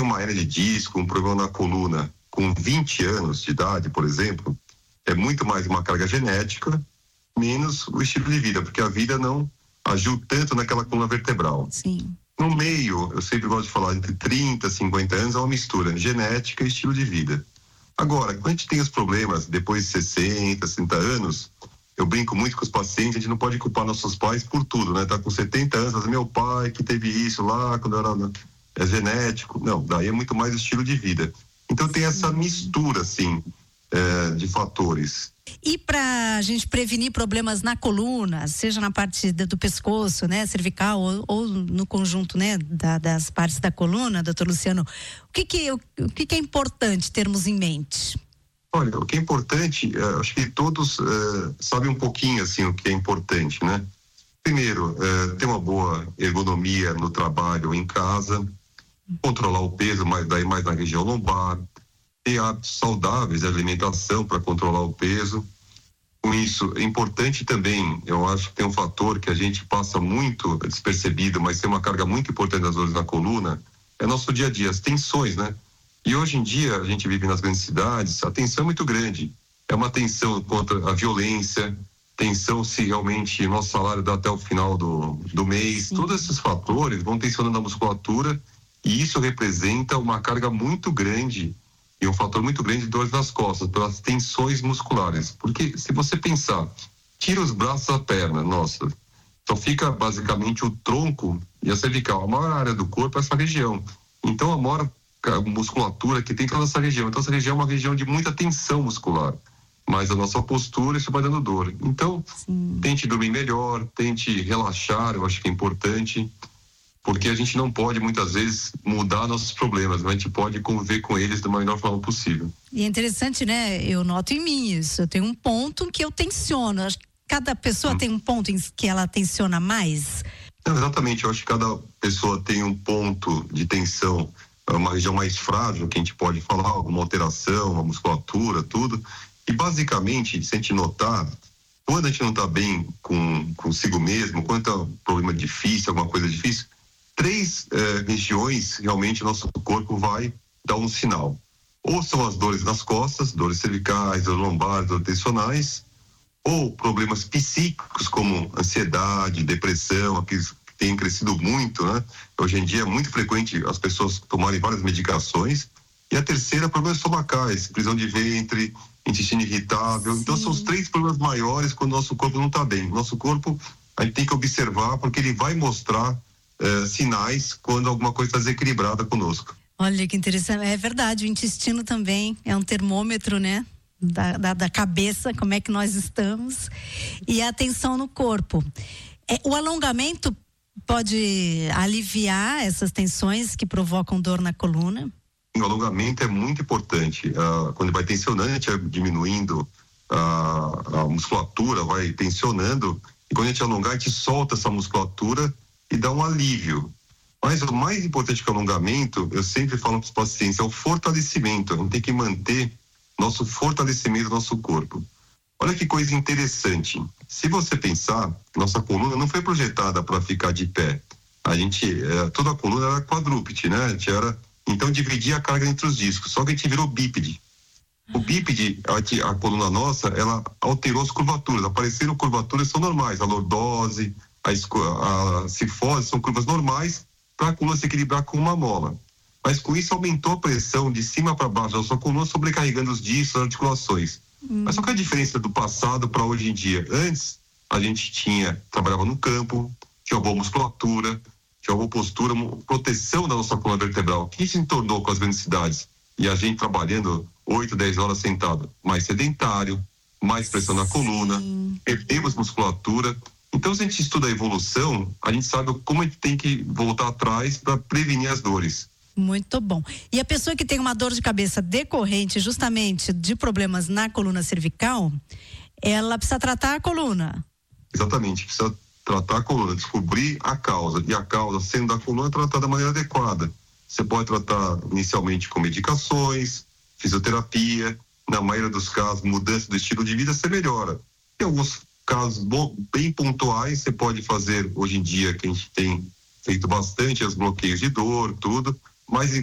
uma hernia de disco, um problema na coluna com 20 anos de idade, por exemplo, é muito mais uma carga genética, menos o estilo de vida, porque a vida não agiu tanto naquela coluna vertebral. Sim. No meio, eu sempre gosto de falar, entre 30 e 50 anos é uma mistura, genética e estilo de vida. Agora, quando a gente tem os problemas depois de 60, 60 anos, eu brinco muito com os pacientes, a gente não pode culpar nossos pais por tudo, né? Tá com 70 anos, mas meu pai que teve isso lá, quando eu era... é genético. Não, daí é muito mais o estilo de vida. Então tem essa mistura, assim, de fatores. E para a gente prevenir problemas na coluna, seja na parte do pescoço, né, cervical, ou no conjunto, né, das partes da coluna, doutor Luciano, o que é importante termos em mente? Olha, o que é importante, acho que todos sabem um pouquinho, assim, o que é importante, né? Primeiro, ter uma boa ergonomia no trabalho ou em casa, controlar o peso, mais na região lombar, ter hábitos saudáveis de alimentação para controlar o peso. Com isso, é importante também, eu acho que tem um fator que a gente passa muito despercebido, mas tem uma carga muito importante das dores na coluna, é nosso dia a dia, as tensões, né? E hoje em dia, a gente vive nas grandes cidades, a tensão é muito grande. É uma tensão contra a violência, tensão se realmente nosso salário dá até o final do mês. Sim. Todos esses fatores vão tensionando a musculatura e isso representa uma carga muito grande e um fator muito grande de dores nas costas, pelas tensões musculares. Porque se você pensar, tira os braços da perna, nossa, só fica basicamente o tronco e a cervical. A maior área do corpo é essa região. Então a maior musculatura que tem toda essa região. Então essa região é uma região de muita tensão muscular. Mas a nossa postura, isso vai dando dor. Então, sim, tente dormir melhor, tente relaxar, eu acho que é importante. Porque a gente não pode, muitas vezes, mudar nossos problemas, mas a gente pode conviver com eles da melhor forma possível. E é interessante, né? Eu noto em mim isso. Eu tenho um ponto que eu tensiono. Acho que cada pessoa tem um ponto em que ela tensiona mais. Não, exatamente. Eu acho que cada pessoa tem um ponto de tensão, uma região mais frágil, que a gente pode falar, alguma alteração, uma musculatura, tudo. E, basicamente, se a gente notar, quando a gente não está bem consigo mesmo, quando está um problema difícil, alguma coisa difícil, 3 regiões, realmente, nosso corpo vai dar um sinal. Ou são as dores nas costas, dores cervicais, dores lombares, dores tensionais, ou problemas psíquicos como ansiedade, depressão, que têm crescido muito, né? Hoje em dia é muito frequente as pessoas tomarem várias medicações. E a terceira, problemas estomacais, prisão de ventre, intestino irritável. Sim. Então são os 3 problemas maiores quando o nosso corpo não está bem. Nosso corpo, a gente tem que observar porque ele vai mostrar sinais quando alguma coisa está desequilibrada conosco. Olha que interessante, é verdade, o intestino também é um termômetro, né? Da cabeça, como é que nós estamos, e a tensão no corpo. O alongamento pode aliviar essas tensões que provocam dor na coluna? O alongamento é muito importante. Quando vai tensionando, a gente vai diminuindo a musculatura, vai tensionando, e quando a gente alongar, a gente solta essa musculatura e dá um alívio. Mas o mais importante que o alongamento, eu sempre falo para os pacientes, é o fortalecimento. A gente tem que manter nosso fortalecimento do nosso corpo. Olha que coisa interessante. Se você pensar, nossa coluna não foi projetada para ficar de pé. Toda a coluna era quadrúpede, né? Então dividia a carga entre os discos, só que a gente virou bípede. O bípede, a coluna nossa, ela alterou as curvaturas, apareceram curvaturas que são normais, a lordose, a cifose, são curvas normais para a coluna se equilibrar com uma mola. Mas com isso aumentou a pressão de cima para baixo da sua coluna, sobrecarregando os discos, as articulações. Mas qual que é a diferença do passado para hoje em dia? Antes, a gente trabalhava no campo, tinha uma boa musculatura, tinha uma boa postura, uma proteção da nossa coluna vertebral. O que se tornou com as grandes cidades? E a gente trabalhando 8, 10 horas sentado, mais sedentário, mais pressão na coluna, perdemos musculatura. Então, se a gente estuda a evolução, a gente sabe como a gente tem que voltar atrás para prevenir as dores. Muito bom. E a pessoa que tem uma dor de cabeça decorrente justamente de problemas na coluna cervical, ela precisa tratar a coluna. Exatamente, precisa tratar a coluna, descobrir a causa. E a causa, sendo da coluna, tratar da maneira adequada. Você pode tratar inicialmente com medicações, fisioterapia, na maioria dos casos, mudança do estilo de vida, você melhora. Em alguns casos bem pontuais, você pode fazer, hoje em dia, que a gente tem feito bastante, os bloqueios de dor, tudo, mas